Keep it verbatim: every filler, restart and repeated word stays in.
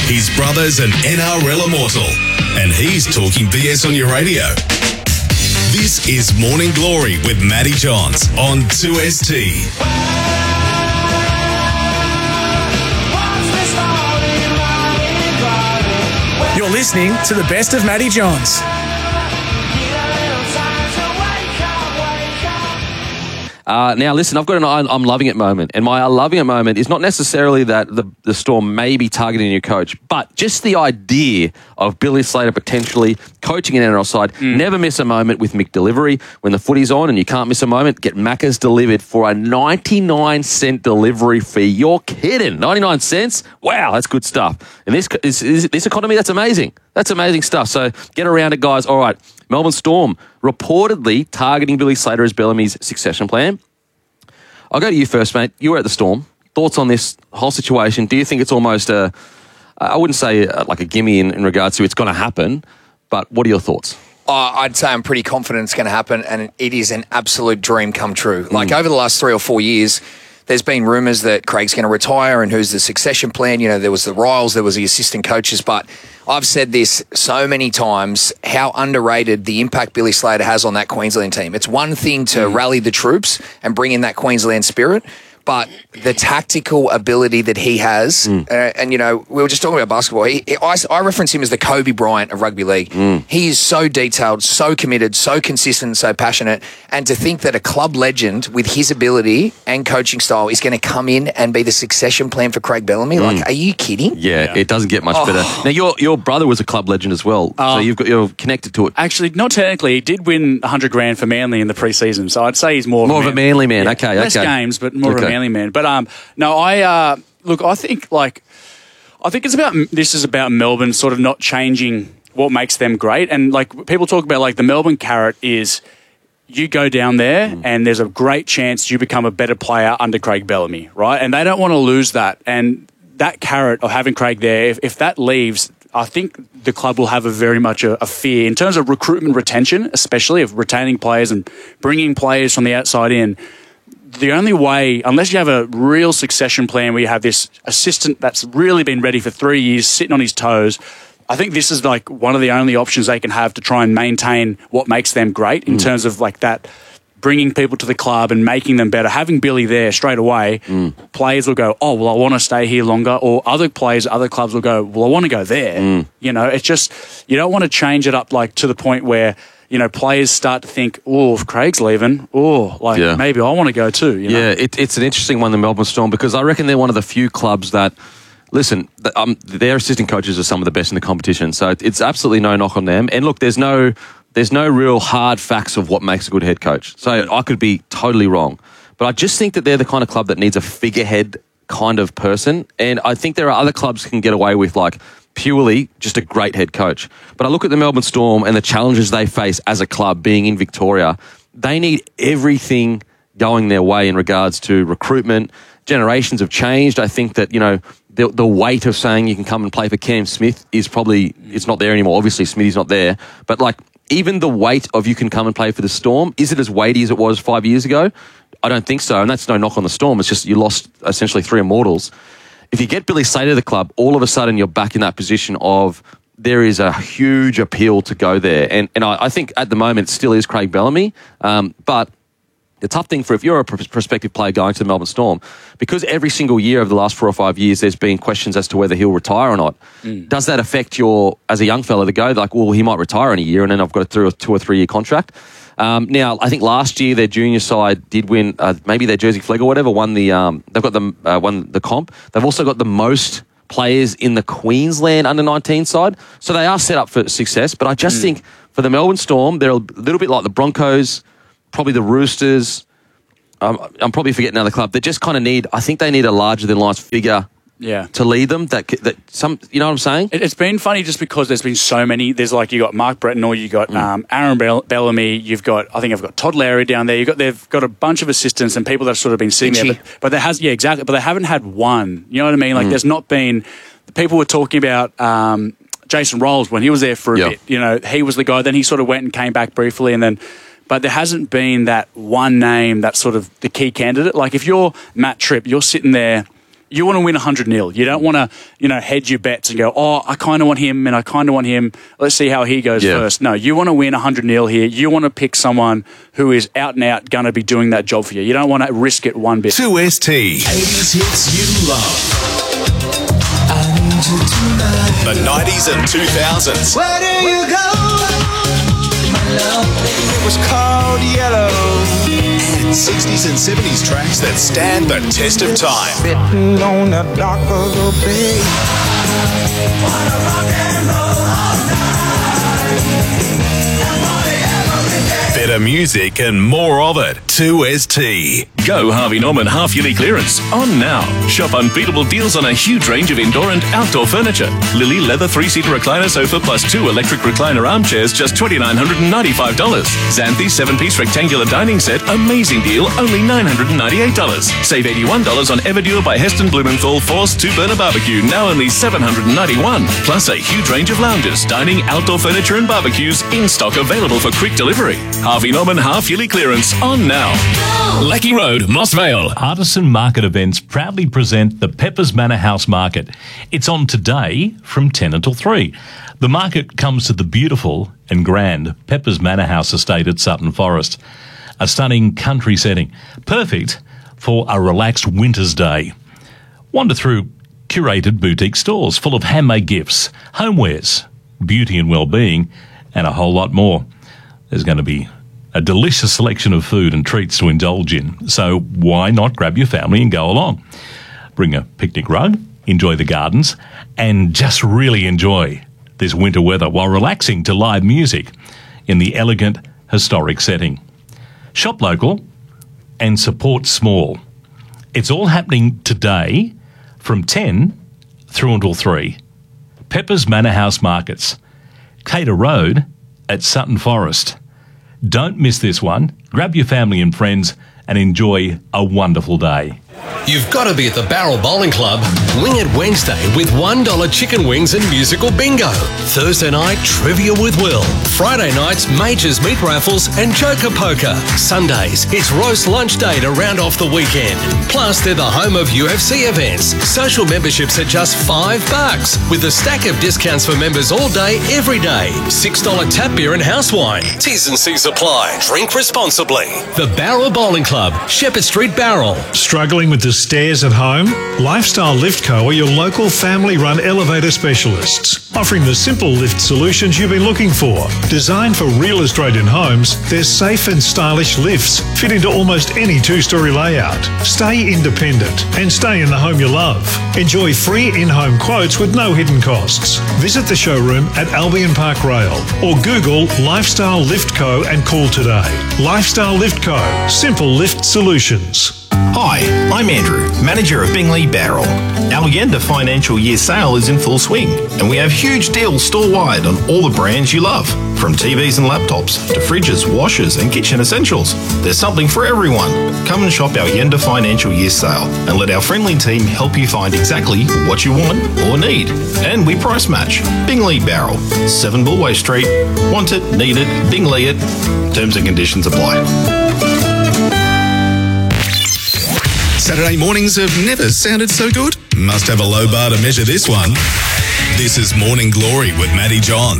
His brother's an N R L immortal, and he's talking B S on your radio. This is Morning Glory with Matty Johns on two S T. You're listening to the best of Matty Johns. Uh, now, listen, I've got an I'm loving it moment. And my loving it moment is not necessarily that the, the Storm may be targeting your coach, but just the idea of Billy Slater potentially coaching an N R L side. Mm. Never miss a moment with Mick Delivery. When the footy's on and you can't miss a moment, get Macca's delivered for a ninety-nine cent delivery fee. You're kidding. ninety-nine cents? Wow, that's good stuff. In this, this, this economy, that's amazing. That's amazing stuff. So get around it, guys. All right. Melbourne Storm reportedly targeting Billy Slater as Bellamy's succession plan. I'll go to you first, mate. You were at the Storm. Thoughts on this whole situation? Do you think it's almost a, I wouldn't say like a gimme in, in regards to it's going to happen, but what are your thoughts? Uh, I'd say I'm pretty confident it's going to happen, and it is an absolute dream come true. Like mm. over the last three or four years, there's been rumours that Craig's going to retire and who's the succession plan. You know, there was the Riles, there was the assistant coaches, but I've said this so many times, how underrated the impact Billy Slater has on that Queensland team. It's one thing to mm. rally the troops and bring in that Queensland spirit, but the tactical ability that he has, mm. uh, and, you know, we were just talking about basketball. He, he, I, I reference him as the Kobe Bryant of rugby league. Mm. He is so detailed, so committed, so consistent, so passionate. And to think that a club legend with his ability and coaching style is going to come in and be the succession plan for Craig Bellamy, mm. like, are you kidding? Yeah, yeah, it doesn't get much oh. better. Now, your your brother was a club legend as well, uh, so you've got you're connected to it. Actually, not technically. He did win one hundred grand for Manly in the pre-season, so I'd say he's more, more of a Manly man. Yeah. Okay, Less okay. games, but more okay. of a Manly man. But um, no, I uh, look. I think like I think it's about this is about Melbourne sort of not changing what makes them great, and like people talk about like the Melbourne carrot is you go down there mm. and there's a great chance you become a better player under Craig Bellamy, right? And they don't want to lose that, and that carrot of having Craig there, if, if that leaves, I think the club will have a very much a, a fear in terms of recruitment retention, especially of retaining players and bringing players from the outside in. The only way, unless you have a real succession plan where you have this assistant that's really been ready for three years, sitting on his toes, I think this is like one of the only options they can have to try and maintain what makes them great in mm. terms of like that, bringing people to the club and making them better. Having Billy there straight away, mm. players will go, oh, well, I want to stay here longer. Or other players, other clubs will go, well, I want to go there. Mm. You know, it's just, you don't want to change it up like to the point where, you know, players start to think, oh, if Craig's leaving, oh, like yeah. maybe I want to go too. You know? Yeah, it, it's an interesting one, the Melbourne Storm, because I reckon they're one of the few clubs that, listen, um, their assistant coaches are some of the best in the competition, so it's absolutely no knock on them. And look, there's no there's no real hard facts of what makes a good head coach. So I could be totally wrong. But I just think that they're the kind of club that needs a figurehead kind of person. And I think there are other clubs that can get away with, like, purely just a great head coach. But I look at the Melbourne Storm and the challenges they face as a club being in Victoria. They need everything going their way in regards to recruitment. Generations have changed. I think that, you know, the, the weight of saying you can come and play for Cam Smith is probably, it's not there anymore. Obviously, Smithy's not there. But, like, even the weight of you can come and play for the Storm, is it as weighty as it was five years ago? I don't think so. And that's no knock on the Storm. It's just you lost essentially three immortals. If you get Billy Slater to the club, all of a sudden you're back in that position of there is a huge appeal to go there. And and I, I think at the moment it still is Craig Bellamy. Um, but the tough thing for if you're a prospective player going to the Melbourne Storm, because every single year over the last four or five years there's been questions as to whether he'll retire or not. Mm. Does that affect your, as a young fella to go, like, well, he might retire in a year and then I've got a two or, two or three year contract? Um, now, I think last year their junior side did win, uh, maybe their Jersey Flegg or whatever, won the, um, they've got the, uh, won the comp. They've also got the most players in the Queensland under nineteen side. So they are set up for success. But I just mm. think for the Melbourne Storm, they're a little bit like the Broncos, probably the Roosters. Um, I'm probably forgetting another club. They just kind of need, I think they need a larger than life figure yeah. to lead them. That that some, you know what I'm saying? It, it's been funny just because there's been so many. There's like, you got Mark Brettenall, you got mm. um, Aaron Bell- Bellamy, you've got, I think I've got Todd Lowry down there. You've got, they've got a bunch of assistants and people that have sort of been sitting Itchy. there. But, but there has, yeah, exactly. But they haven't had one. You know what I mean? Like, mm. there's not been, people were talking about um, Jason Rolls when he was there for a yep. bit. You know, he was the guy. Then he sort of went and came back briefly, and then. But there hasn't been that one name that's sort of the key candidate. Like if you're Matt Tripp, you're sitting there You want to win one hundred nil. You don't want to, you know, hedge your bets and go, oh, I kind of want him and I kind of want him. Let's see how he goes Yeah. first. No, you want to win one hundred nil here. You want to pick someone who is out and out going to be doing that job for you. You don't want to risk it one bit. two S T. eighties hits you love. The nineties and two thousands. Where do you go? My love, it was called Yellow. And sixties and seventies tracks that stand the test of time. Sitting on the dock of the bay. Wanna rock and roll all night. Better music and more of it. two S T. Go Harvey Norman half-yearly clearance on now. Shop unbeatable deals on a huge range of indoor and outdoor furniture. Lily leather three-seater recliner sofa plus two electric recliner armchairs, just two thousand nine hundred ninety-five dollars. Xanthi seven-piece rectangular dining set, amazing deal, only nine hundred ninety-eight dollars. Save eighty-one dollars on Everdure by Heston Blumenthal Force two-burner barbecue, now only seven hundred ninety-one dollars. Plus a huge range of lounges, dining, outdoor furniture and barbecues in stock, available for quick delivery. Harvey Norman half-yearly clearance on now. Lecky Road, Moss Vale. Artisan Market Events proudly present the Peppers Manor House Market. It's on today from ten until three. The market comes to the beautiful and grand Peppers Manor House estate at Sutton Forest. A stunning country setting, perfect for a relaxed winter's day. Wander through curated boutique stores full of handmade gifts, homewares, beauty and well-being, and a whole lot more. There's going to be a delicious selection of food and treats to indulge in, so why not grab your family and go along? Bring a picnic rug, enjoy the gardens, and just really enjoy this winter weather while relaxing to live music in the elegant, historic setting. Shop local and support small. It's all happening today from ten through until three. Peppers Manor House Markets, Cater Road at Sutton Forest. Don't miss this one. Grab your family and friends and enjoy a wonderful day. You've got to be at the Barrel Bowling Club. Wing It Wednesday with one dollar chicken wings and musical bingo. Thursday night, Trivia with Will. Friday nights, Majors Meat Raffles and Joker Poker. Sundays, it's Roast Lunch Day to round off the weekend. Plus, they're the home of U F C events. Social memberships are just five bucks with a stack of discounts for members all day, every day. six dollar tap beer and house wine. T's and C's apply. Drink responsibly. The Barrel Bowling Club, Shepherd Street, Barrel. Struggling with the stairs at home? Lifestyle Lift Co are your local family-run elevator specialists, offering the simple lift solutions you've been looking for. Designed for real Australian homes, their safe and stylish lifts fit into almost any two-storey layout. Stay independent and stay in the home you love. Enjoy free in-home quotes with no hidden costs. Visit the showroom at Albion Park Rail or Google Lifestyle Lift Co and call today. Lifestyle Lift Co. Simple lift solutions. Hi, I'm Andrew, manager of Bingley Barrel. Our end of financial year sale is in full swing, and we have huge deals store-wide on all the brands you love, from T Vs and laptops to fridges, washers and kitchen essentials. There's something for everyone. Come and shop our end of financial year sale and let our friendly team help you find exactly what you want or need. And we price match. Bingley Barrel, seven Bullway Street. Want it, need it, Bingley it. Terms and conditions apply. Saturday mornings have never sounded so good. Must have a low bar to measure this one. This is Morning Glory with Matty Johns.